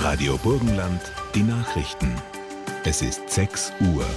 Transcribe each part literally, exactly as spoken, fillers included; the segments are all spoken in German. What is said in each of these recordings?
Radio Burgenland, die Nachrichten. Es ist sechs Uhr.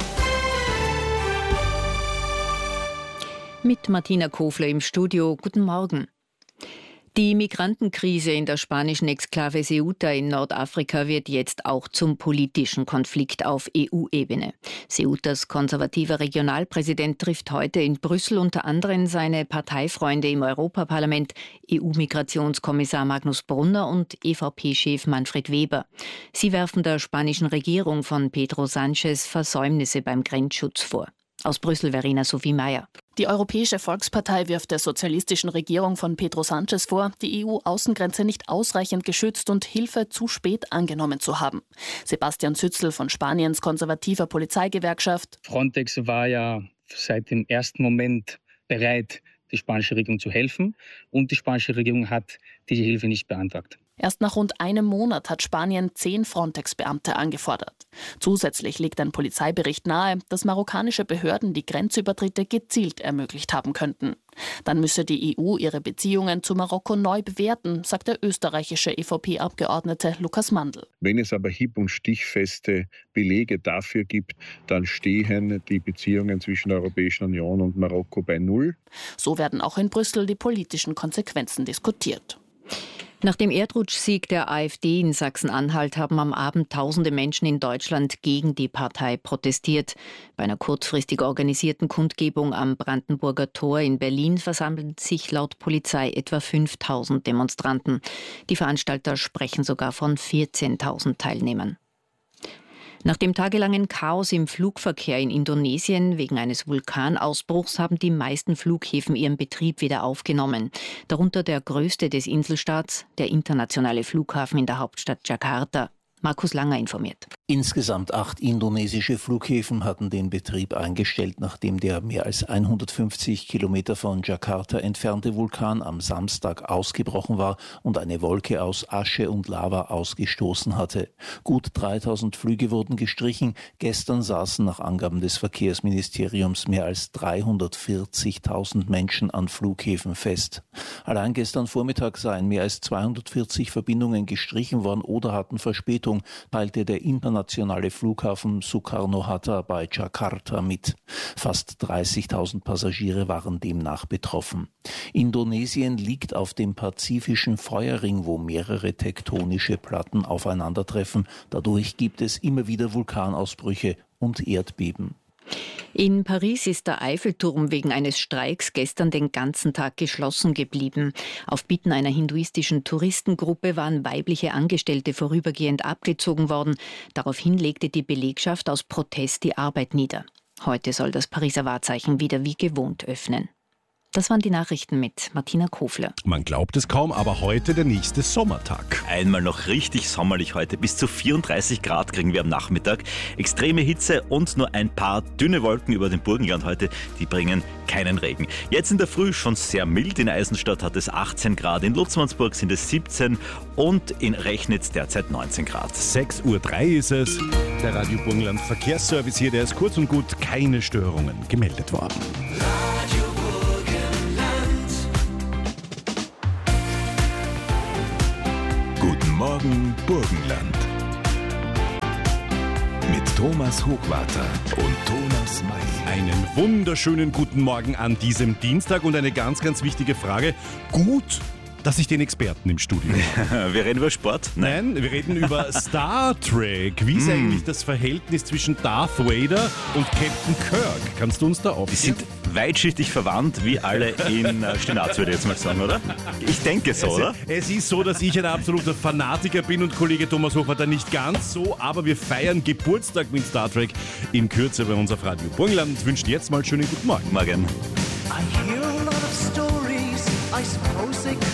Mit Martina Kofler im Studio. Guten Morgen. Die Migrantenkrise in der spanischen Exklave Ceuta in Nordafrika wird jetzt auch zum politischen Konflikt auf E U-Ebene. Ceutas konservativer Regionalpräsident trifft heute in Brüssel unter anderem seine Parteifreunde im Europaparlament, E U-Migrationskommissar Magnus Brunner und E V P-Chef Manfred Weber. Sie werfen der spanischen Regierung von Pedro Sánchez Versäumnisse beim Grenzschutz vor. Aus Brüssel Verena Sophie Meyer. Die Europäische Volkspartei wirft der sozialistischen Regierung von Pedro Sánchez vor, die E U-Außengrenze nicht ausreichend geschützt und Hilfe zu spät angenommen zu haben. Sebastian Zützl von Spaniens konservativer Polizeigewerkschaft. Frontex war ja seit dem ersten Moment bereit, die spanische Regierung zu helfen, und die spanische Regierung hat diese Hilfe nicht beantragt. Erst nach rund einem Monat hat Spanien zehn Frontex-Beamte angefordert. Zusätzlich legt ein Polizeibericht nahe, dass marokkanische Behörden die Grenzübertritte gezielt ermöglicht haben könnten. Dann müsse die E U ihre Beziehungen zu Marokko neu bewerten, sagt der österreichische E V P-Abgeordnete Lukas Mandl. Wenn es aber hieb- und stichfeste Belege dafür gibt, dann stehen die Beziehungen zwischen der Europäischen Union und Marokko bei Null. So werden auch in Brüssel die politischen Konsequenzen diskutiert. Nach dem Erdrutschsieg der AfD in Sachsen-Anhalt haben am Abend tausende Menschen in Deutschland gegen die Partei protestiert. Bei einer kurzfristig organisierten Kundgebung am Brandenburger Tor in Berlin versammelten sich laut Polizei etwa fünftausend Demonstranten. Die Veranstalter sprechen sogar von vierzehntausend Teilnehmern. Nach dem tagelangen Chaos im Flugverkehr in Indonesien wegen eines Vulkanausbruchs haben die meisten Flughäfen ihren Betrieb wieder aufgenommen. Darunter der größte des Inselstaats, der internationale Flughafen in der Hauptstadt Jakarta. Markus Langer informiert. Insgesamt acht indonesische Flughäfen hatten den Betrieb eingestellt, nachdem der mehr als hundertfünfzig Kilometer von Jakarta entfernte Vulkan am Samstag ausgebrochen war und eine Wolke aus Asche und Lava ausgestoßen hatte. Gut dreitausend Flüge wurden gestrichen. Gestern saßen nach Angaben des Verkehrsministeriums mehr als dreihundertvierzigtausend Menschen an Flughäfen fest. Allein gestern Vormittag seien mehr als zweihundertvierzig Verbindungen gestrichen worden oder hatten Verspätung, teilte der internationale Flughafen Soekarno-Hatta bei Jakarta mit. Fast dreißigtausend Passagiere waren demnach betroffen. Indonesien liegt auf dem pazifischen Feuerring, wo mehrere tektonische Platten aufeinandertreffen. Dadurch gibt es immer wieder Vulkanausbrüche und Erdbeben. In Paris ist der Eiffelturm wegen eines Streiks gestern den ganzen Tag geschlossen geblieben. Auf Bitten einer hinduistischen Touristengruppe waren weibliche Angestellte vorübergehend abgezogen worden. Daraufhin legte die Belegschaft aus Protest die Arbeit nieder. Heute soll das Pariser Wahrzeichen wieder wie gewohnt öffnen. Das waren die Nachrichten mit Martina Kofler. Man glaubt es kaum, aber heute der nächste Sommertag. Einmal noch richtig sommerlich heute. Bis zu vierunddreißig Grad kriegen wir am Nachmittag. Extreme Hitze und nur ein paar dünne Wolken über dem Burgenland heute. Die bringen keinen Regen. Jetzt in der Früh schon sehr mild. In Eisenstadt hat es achtzehn Grad. In Lutzmannsburg sind es siebzehn und in Rechnitz derzeit neunzehn Grad. sechs Uhr drei ist es. Der Radio Burgenland Verkehrsservice hier, der ist kurz und gut keine Störungen gemeldet worden. Guten Morgen, Burgenland. Mit Thomas Hochwarter und Thomas May. Einen wunderschönen guten Morgen an diesem Dienstag und eine ganz, ganz wichtige Frage. Gut, dass ich den Experten im Studio habe. Wir reden über Sport? Nein, Nein wir reden über Star Trek. Wie ist mm. eigentlich das Verhältnis zwischen Darth Vader und Captain Kirk? Kannst du uns da aufklären? Die sind weitschichtig verwandt, wie alle in äh, Stinaz, würde ich jetzt mal sagen, oder? Ich denke so, es, oder? Es ist so, dass ich ein absoluter Fanatiker bin und Kollege Thomas Hochwarter nicht ganz so, aber wir feiern Geburtstag mit Star Trek in Kürze bei uns auf Radio Burgenland und wünschen jetzt mal schönen guten Morgen. Morgen. I hear a lot of stories, I suppose they